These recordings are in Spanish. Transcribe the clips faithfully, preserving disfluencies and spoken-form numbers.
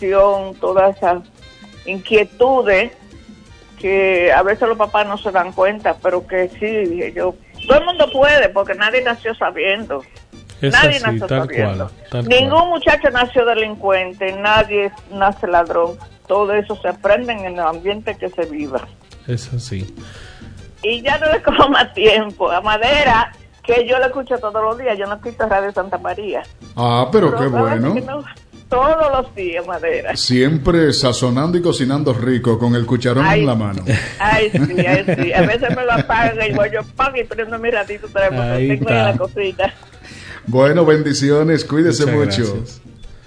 información, todas esas inquietudes que a veces los papás no se dan cuenta, pero que sí, yo, todo el mundo puede, porque nadie nació sabiendo. Es nadie así, nació tal sabiendo. cual, tal Ningún cual. muchacho nació delincuente, nadie nace ladrón. Todo eso se aprende en el ambiente que se viva. Es así. Y ya no le cojo más tiempo. A Madera, que yo lo escucho todos los días, yo no quito Radio Santa María. Ah, pero, pero qué bueno. No, todos los días, Madera. Siempre sazonando y cocinando rico, con el cucharón ay, en la mano. Ay, sí, ay, sí. A veces me lo apagan y voy yo, pam, y prendo mi ratito otra vez, porque tengo ahí la cosita. Bueno, bendiciones, cuídese Muchas mucho. Gracias.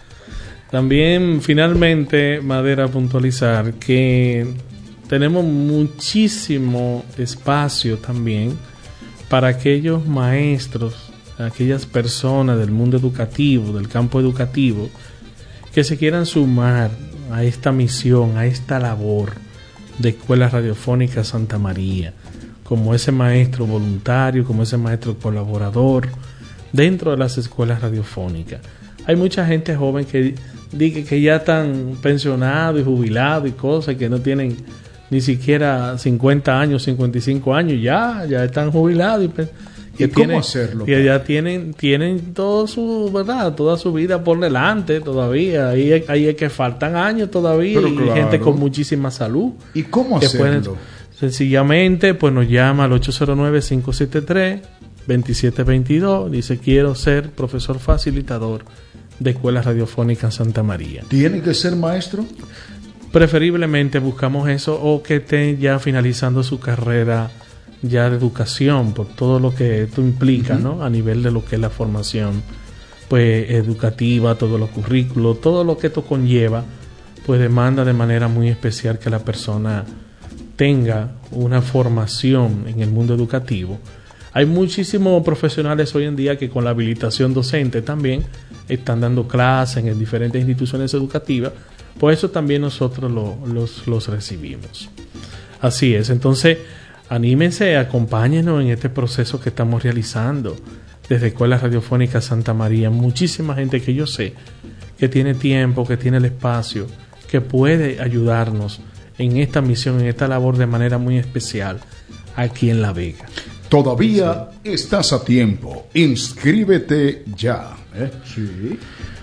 También, finalmente, Madera, puntualizar que tenemos muchísimo espacio también para aquellos maestros, aquellas personas del mundo educativo, del campo educativo, que se quieran sumar a esta misión, a esta labor de Escuela Radiofónica Santa María, como ese maestro voluntario, como ese maestro colaborador dentro de las escuelas radiofónicas. Hay mucha gente joven que dice que ya están pensionados y jubilados y cosas, que no tienen ni siquiera cincuenta años, cincuenta y cinco años, ya, ya están jubilados y ¿Y cómo tienen, hacerlo? Que ya tienen, tienen todo su, ¿verdad? Toda su vida por delante todavía. Ahí, ahí es que faltan años todavía. Pero y claro. Gente con muchísima salud. ¿Y cómo hacerlo? Pueden, sencillamente, pues nos llama al ocho cero nueve, cinco siete tres, dos siete dos dos. Dice, quiero ser profesor facilitador de Escuela Radiofónica Santa María. ¿Tiene que ser maestro? Preferiblemente buscamos eso, o que esté ya finalizando su carrera ya de educación, por todo lo que esto implica, uh-huh. ¿no? A nivel de lo que es la formación pues educativa, todos los currículos, todo lo que esto conlleva, pues demanda de manera muy especial que la persona tenga una formación en el mundo educativo. Hay muchísimos profesionales hoy en día que con la habilitación docente también están dando clases en diferentes instituciones educativas, por eso también nosotros lo, los, los recibimos. Así es, entonces anímense, acompáñenos en este proceso que estamos realizando desde Escuela Radiofónica Santa María. Muchísima gente que yo sé que tiene tiempo, que tiene el espacio, que puede ayudarnos en esta misión, en esta labor de manera muy especial aquí en La Vega. Todavía sí. Estás a tiempo. Inscríbete ya. ¿Eh? Sí.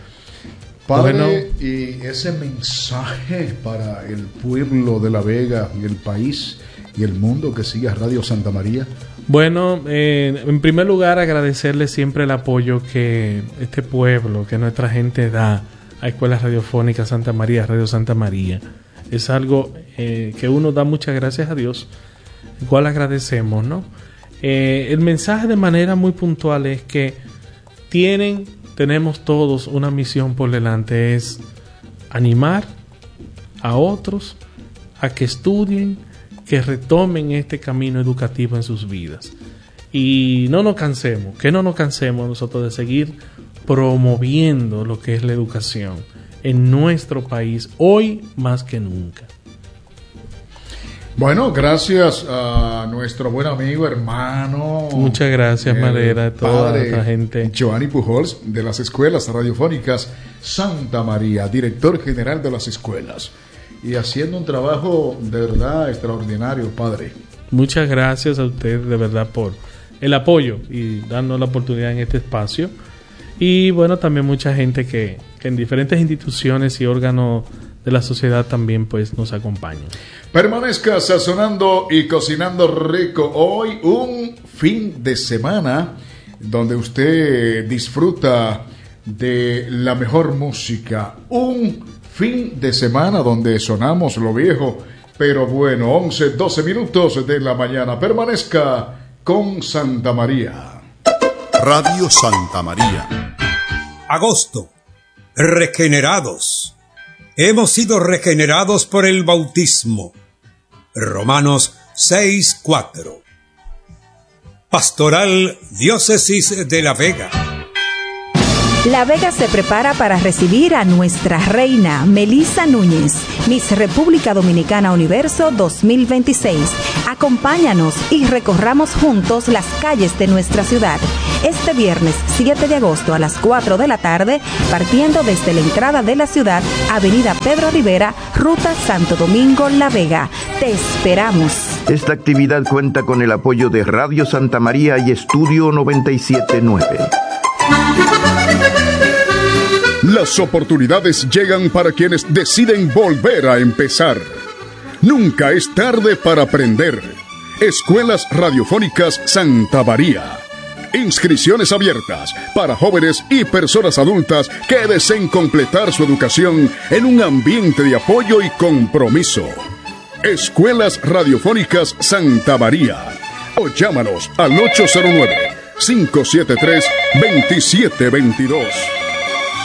Padre, bueno, y ese mensaje para el pueblo de La Vega y el país y el mundo que sigue a Radio Santa María. Bueno, eh, en primer lugar agradecerle siempre el apoyo que este pueblo, que nuestra gente da a Escuela Radiofónica Santa María, Radio Santa María. Es algo eh, que uno da muchas gracias a Dios, el cual agradecemos, ¿no? Eh, el mensaje de manera muy puntual es que tienen, tenemos todos una misión por delante, es animar a otros a que estudien, que retomen este camino educativo en sus vidas. Y no nos cansemos, que no nos cansemos nosotros de seguir promoviendo lo que es la educación en nuestro país, hoy más que nunca. Bueno, gracias a nuestro buen amigo, hermano. Muchas gracias, Madera, a toda la gente. Giovanni Pujols, de las Escuelas Radiofónicas Santa María, director general de las escuelas. Y haciendo un trabajo de verdad extraordinario, padre. Muchas gracias a usted de verdad por el apoyo y darnos la oportunidad en este espacio. Y bueno, también mucha gente que, que en diferentes instituciones y órganos de la sociedad también pues nos acompañan. Permanezca sazonando y cocinando rico. Hoy un fin de semana donde usted disfruta de la mejor música. Un fin de semana donde sonamos lo viejo, pero bueno, once, doce minutos de la mañana. Permanezca con Santa María. Radio Santa María. Agosto. Regenerados. Hemos sido regenerados por el bautismo. Romanos seis cuatro. Pastoral Diócesis de La Vega. La Vega se prepara para recibir a nuestra reina, Melissa Núñez, Miss República Dominicana Universo dos mil veintiséis. Acompáñanos y recorramos juntos las calles de nuestra ciudad. Este viernes siete de agosto a las cuatro de la tarde, partiendo desde la entrada de la ciudad, Avenida Pedro Rivera, Ruta Santo Domingo, La Vega. Te esperamos. Esta actividad cuenta con el apoyo de Radio Santa María y Estudio noventa y siete nueve. Las oportunidades llegan para quienes deciden volver a empezar. Nunca es tarde para aprender. Escuelas Radiofónicas Santa María. Inscripciones abiertas para jóvenes y personas adultas que deseen completar su educación en un ambiente de apoyo y compromiso. Escuelas Radiofónicas Santa María. O llámanos al ocho cero nueve, cinco siete tres, dos siete dos dos.